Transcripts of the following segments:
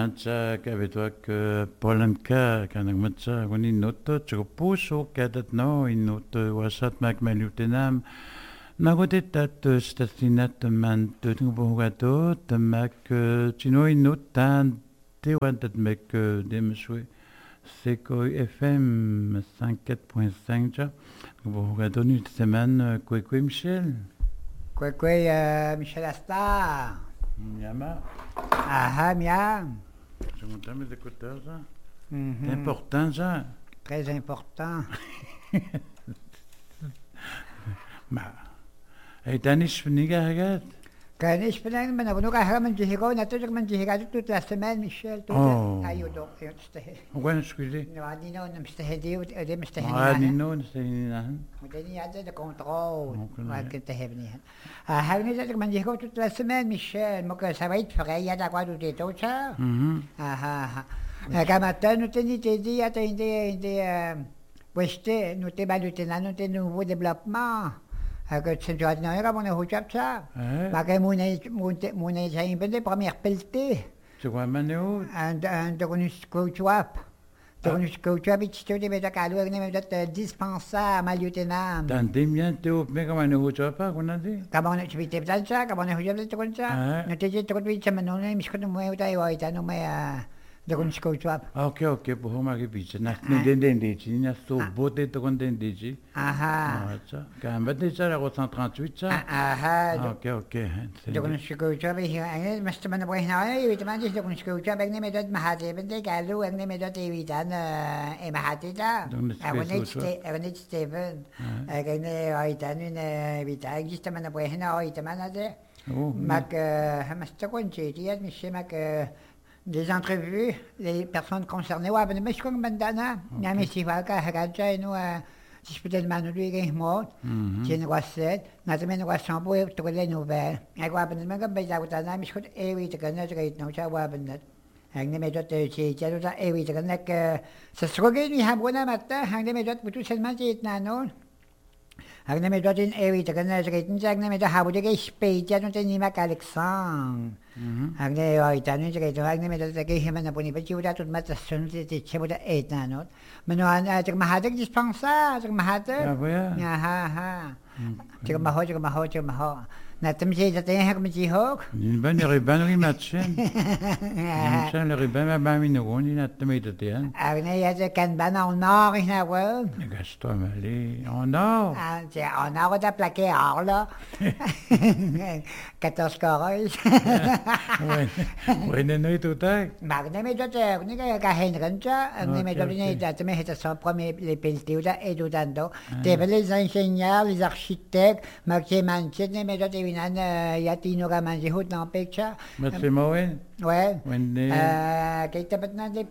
Ancha kabetuak polanka kanagmatsa kuni noto chupuso kadat no inot wasat makmalutenam magotetat statinat man tutungbogato tamak chino inot tan tewantat mek demswe Seko FM 54.5 ja bogato nu teman kwekwe Michel Michel Asta. Yama Ah, miam. je monte mes écouteurs ça. Mhm. C'est important ça. Très important. Ma Aitanish veniga hagat. Kan ich bin ein Mann, nur ein Mann, die hier natürlich man die hier toute la semaine, Michel, tout. Oh. Ayo do, ste. Ogwan squeeze. No, ani no, ste hedi, dem ste Ah ni hedi. no steinahan. Modeni hade de contrôle. Okay. Wat kunt hebben. Ah, har ni dat man die hier toute la semaine, Michel, maar que ça va être frais, ya da quoi du tout ça. Mhm. Ah. Kamata nu teni tedi inde weste nu te balutena nu te nouveau développement. Que c'est tu as dit non, on est au chap ça. Ma que mon j'ai une bonne première pelletée. Tu vois Manu? Un de conus coachwap. De conus coachwap et tu devais ta calou ne me dat dispensa à malutenam. Dans des miens tu me comme un hocho pas qu'on a dit. Comment tu vite peut ça, comment on est au comme ça. Ne te dis trop vite ça non, mais je connais moi ta ouais ta non mais de conus coachwap. Ok, pour moi qui biche. Na den dici, na so bote to con den dici. Ah. Ça. Quand va déjà la 138 ça. Ah. Ok. De conus coachwap hier, mais man boy na, et man dis de conus coachwap ne me dat mahate ben de calou ne me dat evitan e mahate da. Agonet Steven. Agane aitan ne evitan juste man boy na aitan man de. Mac hamasta conche dias mi mac des entrevues, les personnes concernées. Ouais, mais je crois que maintenant, il y a un festival qui a regardé nous, si je peux te demander lui, il y a une recette, nous avons une recette pour trouver les nouvelles. Et ouais, mais je crois que je crois que oui, tu connais, tu connais, tu vois, hang nem dat je dat ewi te kan ik se stroge ni ha bona matta hang nem dat butu selma je na no hang nem dat in ewi te kan je reden jag nem dat ha bude ge speit ja no te ni mak Alexand hang ne oi ta ni je hang nem dat ge hema na boni beju dat mat sun te che bude et na no meno an te ma hadak dispensa te ma hadak ja ha te ma ho na tem je dat en hak met je hoog Ni ben riban matchen. Matchen le riban ba mi no ni na te met te an. ne ja ze kan ban al nor in na wel Gaston Malé. Oh non. je on a da plaqué là 14 carrés Ouais, no tout tak. maar ne me dat ni ga hen renta ne me dat ni dat me het son premier les pelletés da et dando te les ingénieurs les architectes maar je manche ne me dat evinan yatino ga manje hot na picture Maar c'est mooi. ouais When kijk dat met na de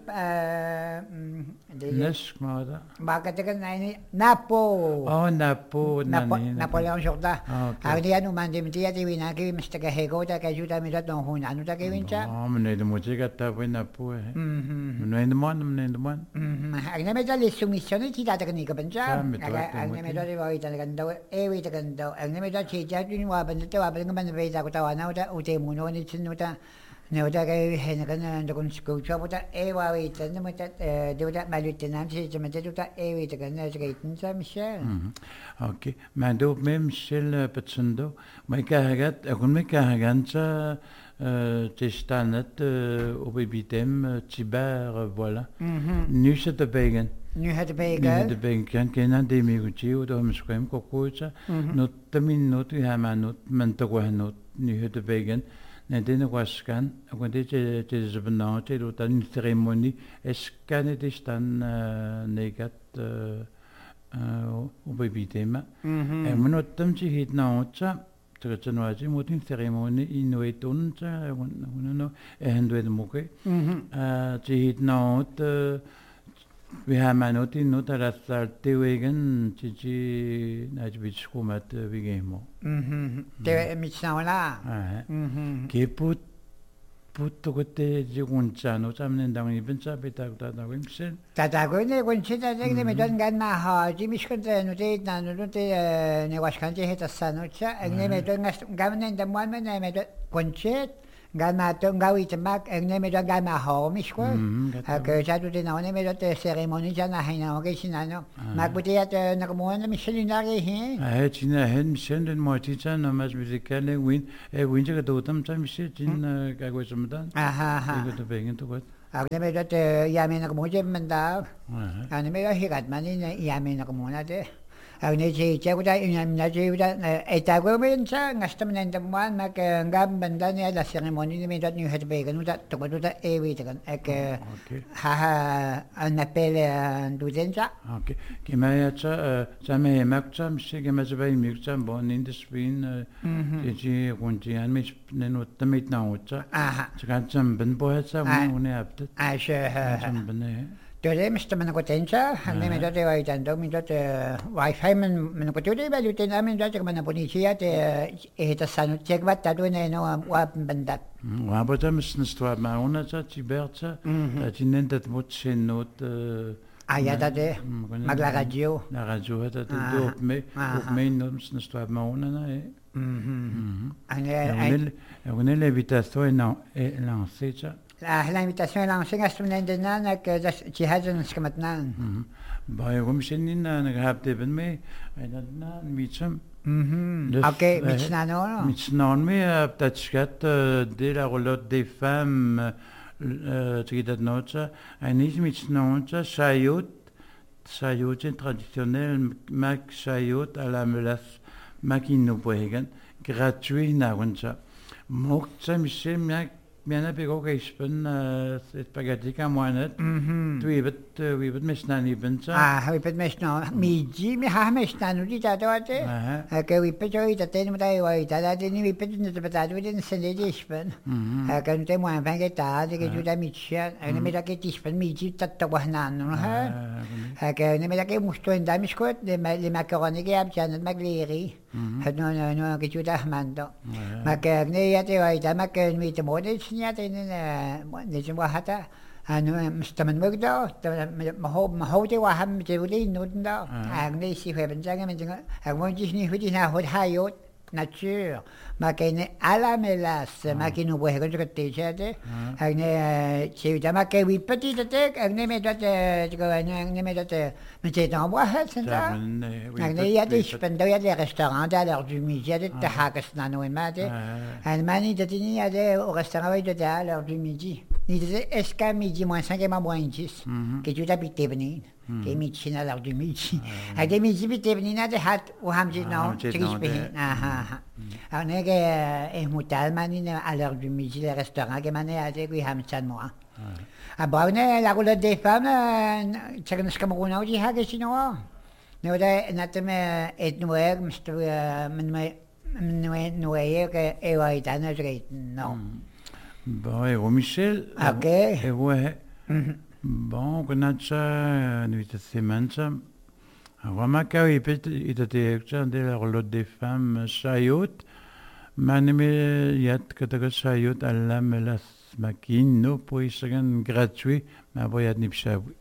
Nesk mada. maar dat ik Napo Oh, Napo, nani. Napoleon Jourdain. Okay. Ang dia no man dem dia di wina ki Mr. Gahego da ka juda mi dat no hun anu da ke wincha. Oh, men de moet ik ta we Napo. Men de man. Ang na medal le soumission ti da ka ni ka Ja, banja. met wat Ang na medal wa ita kan do e wi ta kan do. Ang na medal chi ja ni wa ban te wa ban ka ban ve da ko ta wa na da u te mu no ni chin no da. Ne da ka he na kan da kun ko cha da e wa wi ta ne mo ta de da malutenam chi je me da e wi ta kan na ga itin sa Michel. Ok. Men do même Michel Patsundo. Maar ik hagat, akun me haganta testanet obibitem tibar voilà. Nu zit de begen. Nu het Nu begen. de begen kan kenan de miguchi o do miskwem kokocha. Not de minut u hama not men to go not nu het de begen. Ne de waskan, akun de zbenante do tan ceremonie eskan de stan negat obibitem. En menottam chi hit na ocha. Tercenwaji mutin ceremoni inuituncha no ehendwed muke chihit naot we hamanoti no tarastarte wegen chichi najbich kumat vigemo Te mi la. ke put kote jiguncha no samnen dang ibencha betak ta da wimsen Tatago ne kun chita de ne me don gan ma ha ji mi skon te no te na no te ne was kan je heta sanocha ne me don gas gamnen da mo me ne me don kun chet Galmato ngawitamak agnemedo galmahomish ko. Sa tutin ako nemedo te ceremony dyan na hinaw kay sinano. Magbuti at nakamuha na missionary hin. Tina hen mission den moitiza na mas musikale win winter dotam sa mission tin kagwesamadan. Igo to begen to what. Agnemedo te yamin nakamuha manda. Agnemedo higat manin yamin nakamuha te. Agneji jaguda inamna jaguda etagomen sa ngastam nandamuan mak ngam banda ni ada ceremony ni medat ni het begen uda tokoda evitagan ek ha anapel duzenja. Okay. Kimayatsa same maksa mse gemazbay miksa bon in the spin ji gunji an mis nenu tamit na utsa. Tsakatsam ben bohatsa une aptet. Tsam ben Tole mista manakotensa, hanne medat evitando medat wifi manakotuli balutin amin dat manaponicia te eta sanut chekvat tatu no wap bandat. Wabata misnstva mauna sa tiberta tinendat mutsenot ayada de maglaradyo. La radio hat dat me no misnstva mauna na Ane l'invitation est lancée ça. L'invitation est lancée à maintenant que jihad skamatnan. Bah rumshenin gehabt eben me einadna mitsam. Okay, mitsnano. Mitsnan me tatschat de la roulotte des femmes tridat nota anis mitsnan sayut traditionnel mak sayut à la melas makino poegen gratuit na wunsa. Moksa misem Miana pego keispen spaghetti kamoanet. We bet mesnan ibenta. We bet mesnan. Miji mi ha mesnan udi tatoate. Ke we bet oi taten mutai oi tatate ni we bet net betado den senedispen. Kan te mo an vangeta de ke juda michia. Ne me da ke tispen miji tatawahnan no ha. Ke ne me da ke musto en damiskot de le macaroni ke abjan magleri. No ke juda mando. Ma ke ne ya te oi ta ma ke mi te modis niya nijim wahata mustaman magdo mahodi waham jewli nudda agni si febenzanga menjanga agmonjis ni hudi na hod hayot nature makene ala melas makinu bohe ko teja de agne chewita makke wipati te agne medat agne medat mete dans bohe senta agne ya de spendo ya de restaurant à l'heure du midi de tahakas nano emade al mani de tini ya de au restaurant de à l'heure du midi ni de esca midi moins 5 et moins 10 que tu habites benin que midi à l'heure du midi à de midi bite benin de hat ou hamji no trisbe agne es mutal mani à l'heure du midi le restaurant que mané à de qui hamchan moi abone la roulotte des femmes tsagan skamaguna uji hage sinoa ne oda natme et noer mstu noer que evaitana straight no bon Michel okay ouais bon connacha nuit semansa Ramaka était de la roulotte des femmes sayot manime yat kataga sayot alla melas makino poisagan gratuit ma boyad nipshawi